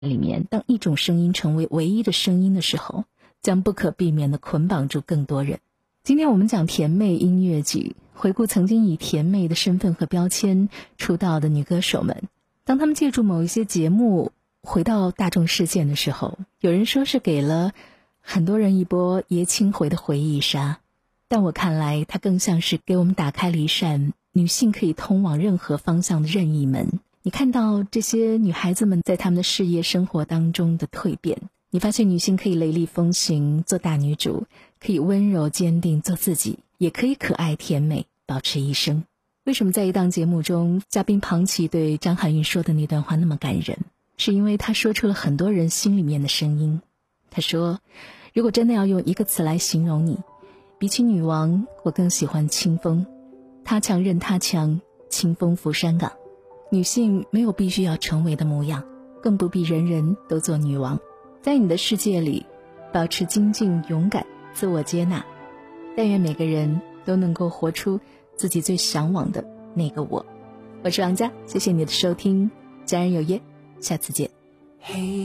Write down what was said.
里面，当一种声音成为唯一的声音的时候，将不可避免地捆绑住更多人。今天我们讲甜妹音乐剧，回顾曾经以甜妹的身份和标签出道的女歌手们，当她们借助某一些节目回到大众视线的时候，有人说是给了很多人一波爷青回的回忆杀，但我看来它更像是给我们打开了一扇女性可以通往任何方向的任意门。你看到这些女孩子们在她们的事业生活当中的蜕变，你发现女性可以雷厉风行做大女主，可以温柔坚定做自己，也可以可爱甜美保持一生。为什么在一档节目中，嘉宾庞琦对张含韵说的那段话那么感人？是因为他说出了很多人心里面的声音。他说，如果真的要用一个词来形容你，比起女王，我更喜欢清风。他强任他强，清风拂山岗。女性没有必须要成为的模样，更不必人人都做女王。在你的世界里，保持精进勇敢，自我接纳。但愿每个人都能够活出自己最向往的那个我。我是王佳，谢谢你的收听，家人有约，下次见。